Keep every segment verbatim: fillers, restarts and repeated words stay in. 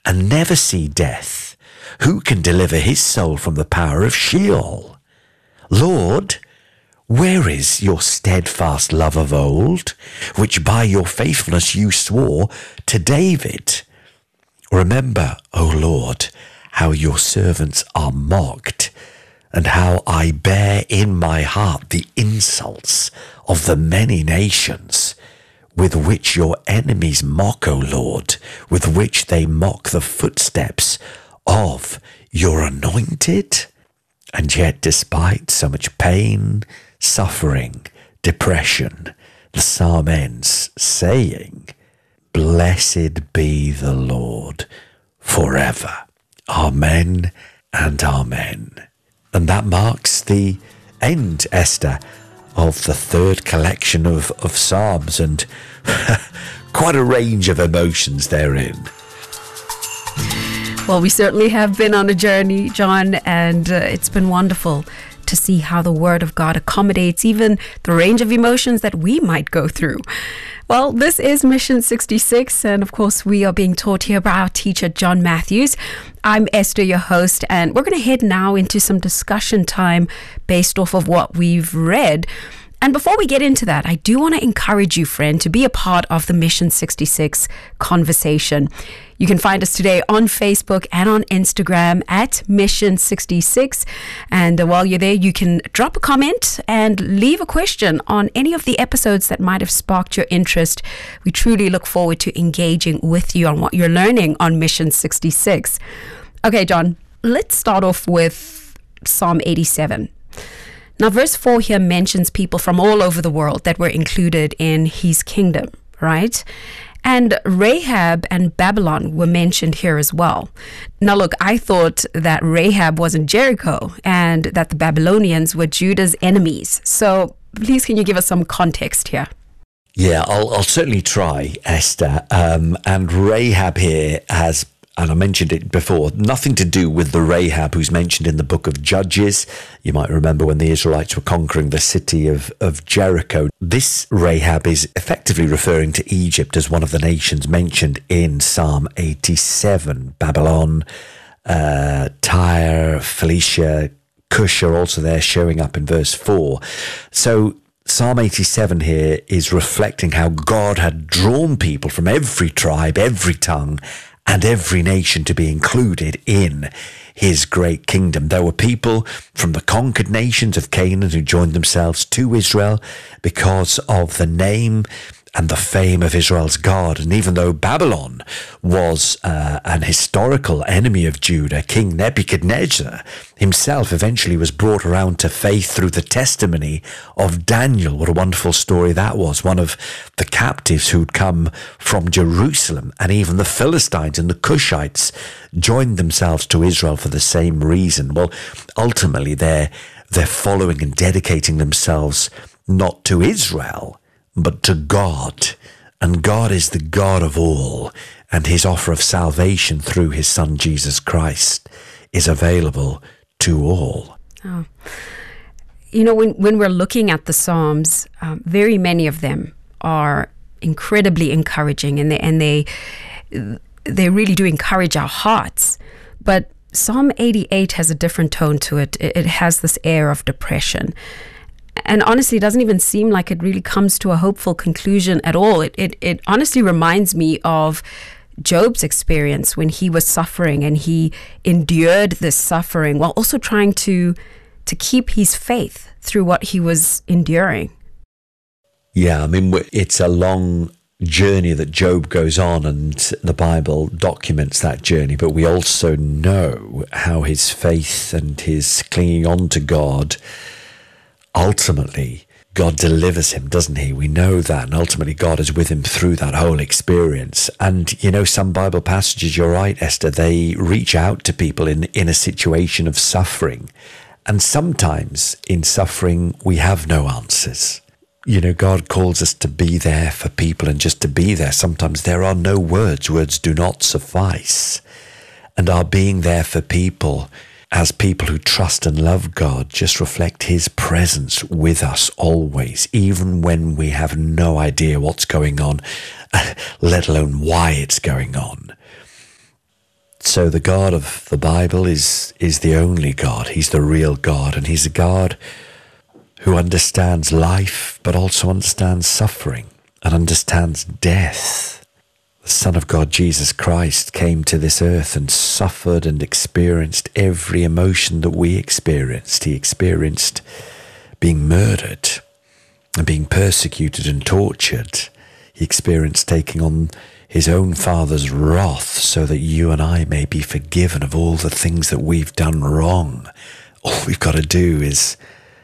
and never see death? Who can deliver his soul from the power of Sheol? Lord, where is your steadfast love of old, which by your faithfulness you swore to David? Remember, O Lord, how your servants are mocked, and how I bear in my heart the insults of the many nations, with which your enemies mock, O Lord, with which they mock the footsteps of your anointed. And yet, despite so much pain, suffering, depression, the psalm ends saying, "Blessed be the Lord forever. Amen and amen." And that marks the end, Esther, of the third collection of, of psalms, and quite a range of emotions therein. Well, we certainly have been on a journey, John, and uh, it's been wonderful to see how the Word of God accommodates even the range of emotions that we might go through. Well, this is Mission sixty-six, and of course, we are being taught here by our teacher, John Matthews. I'm Esther, your host, and we're going to head now into some discussion time based off of what we've read. And before we get into that, I do want to encourage you, friend, to be a part of the Mission sixty-six conversation. You can find us today on Facebook and on Instagram at Mission sixty-six. And uh, while you're there, you can drop a comment and leave a question on any of the episodes that might have sparked your interest. We truly look forward to engaging with you on what you're learning on Mission sixty-six. Okay, John, let's start off with Psalm eighty-seven. Now, verse four here mentions people from all over the world that were included in his kingdom, right? And Rahab and Babylon were mentioned here as well. Now, look, I thought that Rahab was in Jericho and that the Babylonians were Judah's enemies. So please, can you give us some context here? Yeah, I'll, I'll certainly try, Esther. Um, and Rahab here has, and I mentioned it before, nothing to do with the Rahab who's mentioned in the book of Judges. You might remember when the Israelites were conquering the city of, of Jericho. This Rahab is effectively referring to Egypt as one of the nations mentioned in Psalm eighty-seven. Babylon, uh, Tyre, Phoenicia, Cush are also there showing up in verse four. So Psalm eighty-seven here is reflecting how God had drawn people from every tribe, every tongue, and every nation to be included in his great kingdom. There were people from the conquered nations of Canaan who joined themselves to Israel because of the name and the fame of Israel's God. And even though Babylon was uh, an historical enemy of Judah, King Nebuchadnezzar himself eventually was brought around to faith through the testimony of Daniel. What a wonderful story that was. One of the captives who'd come from Jerusalem, and even the Philistines and the Cushites joined themselves to Israel for the same reason. Well, ultimately they're, they're following and dedicating themselves not to Israel, but to God. And God is the God of all, and his offer of salvation through his Son Jesus Christ is available to all. Oh. You know, when, when we're looking at the Psalms, um, very many of them are incredibly encouraging, and they, and they, they really do encourage our hearts. But Psalm eighty-eight has a different tone to it. It, it has this air of depression. And honestly, it doesn't even seem like it really comes to a hopeful conclusion at all. It, it it honestly reminds me of Job's experience when he was suffering, and he endured this suffering while also trying to to keep his faith through what he was enduring. Yeah, I mean, it's a long journey that Job goes on, and the Bible documents that journey, but we also know how his faith and his clinging on to God, ultimately, God delivers him, doesn't he? We know that, and ultimately God is with him through that whole experience. And, you know, some Bible passages, you're right, Esther, they reach out to people in, in a situation of suffering. And sometimes in suffering, we have no answers. You know, God calls us to be there for people and just to be there. Sometimes there are no words. Words do not suffice. And our being there for people as people who trust and love God just reflect his presence with us always, even when we have no idea what's going on, let alone why it's going on. So the God of the Bible is is the only God. He's the real God, and he's a God who understands life, but also understands suffering and understands death. The Son of God, Jesus Christ, came to this earth and suffered and experienced every emotion that we experienced. He experienced being murdered and being persecuted and tortured. He experienced taking on his own Father's wrath so that you and I may be forgiven of all the things that we've done wrong. All we've got to do is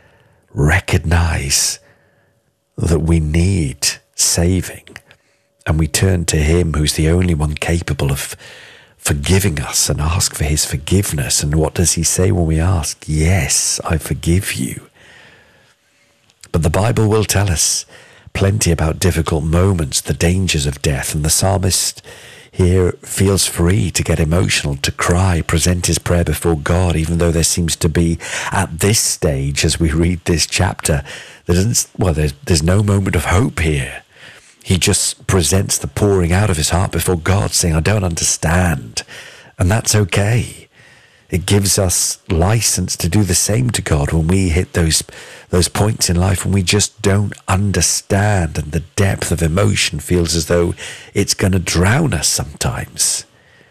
recognize that we need saving, and we turn to him who's the only one capable of forgiving us and ask for his forgiveness. And what does he say when we ask? Yes, I forgive you. But the Bible will tell us plenty about difficult moments, the dangers of death, and the psalmist here feels free to get emotional, to cry, present his prayer before God, even though there seems to be, at this stage, as we read this chapter, there doesn't, well, there's, there's no moment of hope here. He just presents the pouring out of his heart before God, saying, I don't understand. And that's okay. It gives us license to do the same to God when we hit those those points in life when we just don't understand, and the depth of emotion feels as though it's going to drown us sometimes.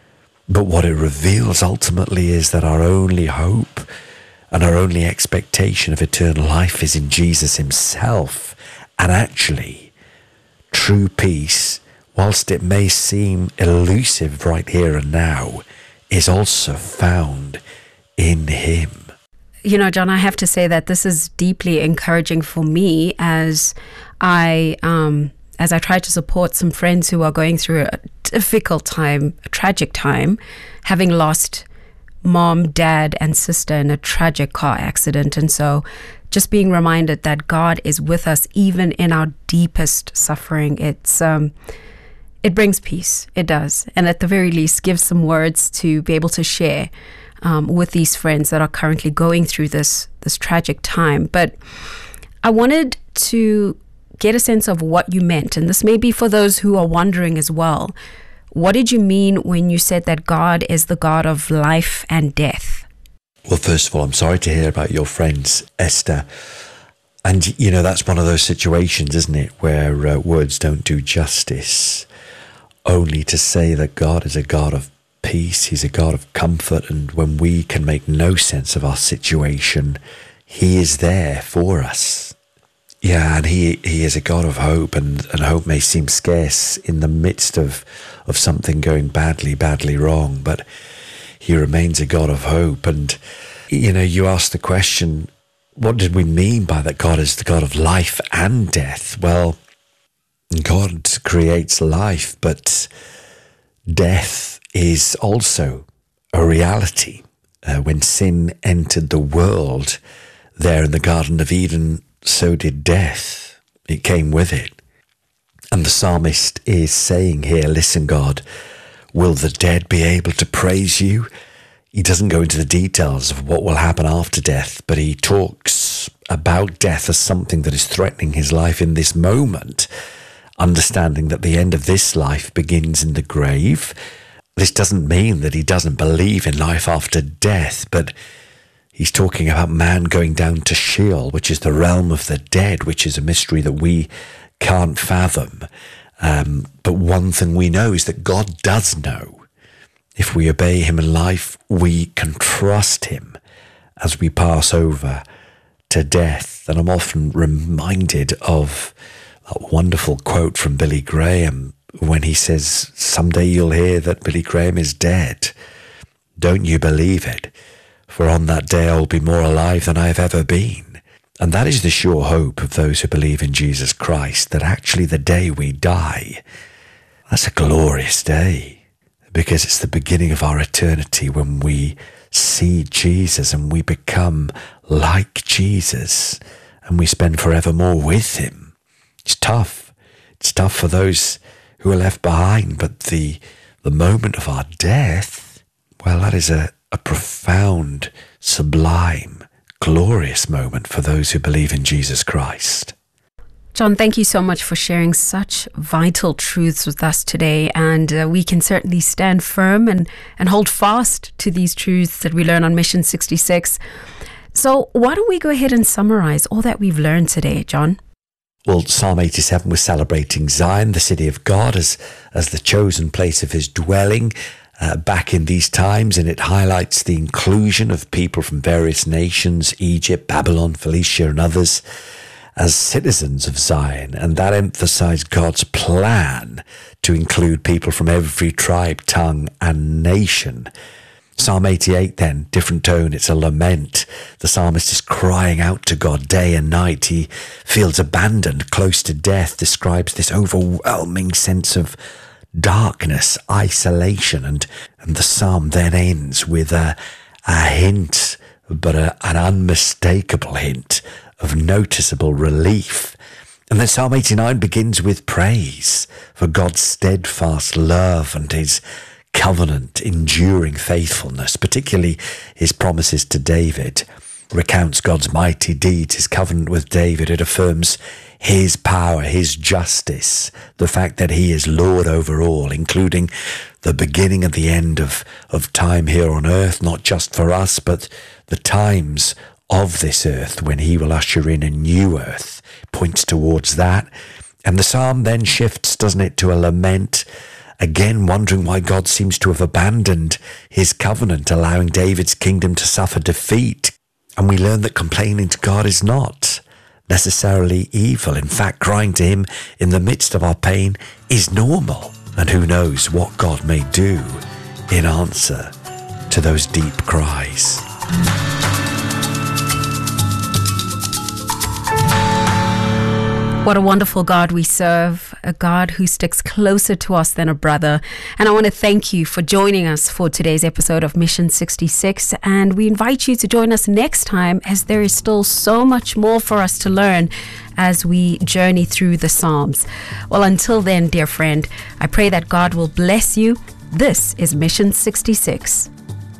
But what it reveals ultimately is that our only hope and our only expectation of eternal life is in Jesus himself. And actually, true peace, whilst it may seem elusive right here and now, is also found in him. You know, John, I have to say that this is deeply encouraging for me as I um, as I try to support some friends who are going through a difficult time, a tragic time, having lost mom, dad, and sister in a tragic car accident. And so just being reminded that God is with us even in our deepest suffering, it's um, it brings peace. It does. And at the very least, gives some words to be able to share um, with these friends that are currently going through this this tragic time. But I wanted to get a sense of what you meant. And this may be for those who are wondering as well. What did you mean when you said that God is the God of life and death? Well, first of all, I'm sorry to hear about your friends, Esther. And, you know, that's one of those situations, isn't it, where uh, words don't do justice. Only to say that God is a God of peace, he's a God of comfort, and when we can make no sense of our situation, he is there for us. Yeah, and he he is a God of hope, and, and hope may seem scarce in the midst of, of something going badly, badly wrong, but he remains a God of hope. And, you know, you asked the question, what did we mean by that God is the God of life and death? Well, God creates life, but death is also a reality. Uh, when sin entered the world there in the Garden of Eden, so did death. It came with it. And the psalmist is saying here, listen, God, will the dead be able to praise you? He doesn't go into the details of what will happen after death, but he talks about death as something that is threatening his life in this moment, understanding that the end of this life begins in the grave. This doesn't mean that he doesn't believe in life after death, but he's talking about man going down to Sheol, which is the realm of the dead, which is a mystery that we can't fathom. Um, but one thing we know is that God does know. If we obey him in life, we can trust him as we pass over to death. And I'm often reminded of a wonderful quote from Billy Graham when he says, someday you'll hear that Billy Graham is dead. Don't you believe it? For on that day I'll be more alive than I have ever been. And that is the sure hope of those who believe in Jesus Christ, that actually the day we die, that's a glorious day, because it's the beginning of our eternity when we see Jesus and we become like Jesus and we spend forevermore with him. It's tough. It's tough for those who are left behind, but the the moment of our death, well, that is a, a profound, sublime, glorious moment for those who believe in Jesus Christ. John, thank you so much for sharing such vital truths with us today. And uh, we can certainly stand firm and, and hold fast to these truths that we learn on Mission sixty-six. So why don't we go ahead and summarize all that we've learned today, John? Well, Psalm eighty-seven was celebrating Zion, the city of God, as, as the chosen place of his dwelling uh, back in these times. And it highlights the inclusion of people from various nations, Egypt, Babylon, Phoenicia, and others, as citizens of Zion, and that emphasized God's plan to include people from every tribe, tongue, and nation. Psalm eighty-eight then, different tone, it's a lament. The psalmist is crying out to God day and night. He feels abandoned, close to death, describes this overwhelming sense of darkness, isolation, and, and the psalm then ends with a, a hint, but a, an unmistakable hint of noticeable relief. And then Psalm eighty-nine begins with praise for God's steadfast love and his covenant enduring faithfulness, particularly his promises to David. Recounts God's mighty deeds, his covenant with David. It affirms his power, his justice, the fact that he is Lord over all, including the beginning and the end of, of time here on earth, not just for us, but the times of this earth when he will usher in a new earth, points towards that. And the psalm then shifts, doesn't it, to a lament, again wondering why God seems to have abandoned his covenant, allowing David's kingdom to suffer defeat. And we learn that complaining to God is not necessarily evil. In fact, crying to him in the midst of our pain is normal. And who knows what God may do in answer to those deep cries. What a wonderful God we serve, a God who sticks closer to us than a brother. And I want to thank you for joining us for today's episode of Mission sixty-six. And we invite you to join us next time, as there is still so much more for us to learn as we journey through the Psalms. Well, until then, dear friend, I pray that God will bless you. This is Mission sixty-six.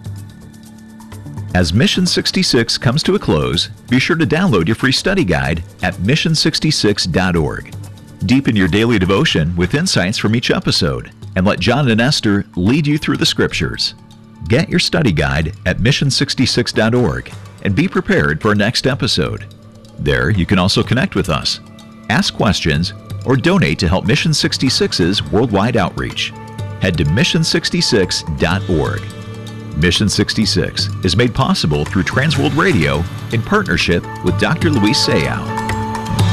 As Mission sixty-six comes to a close, be sure to download your free study guide at mission sixty-six dot org. Deepen your daily devotion with insights from each episode, and let John and Esther lead you through the scriptures. Get your study guide at mission sixty-six dot org and be prepared for our next episode. There, you can also connect with us, ask questions, or donate to help Mission sixty-six's worldwide outreach. Head to mission sixty-six dot org. Mission sixty-six is made possible through Transworld Radio in partnership with Doctor Luis Sayao.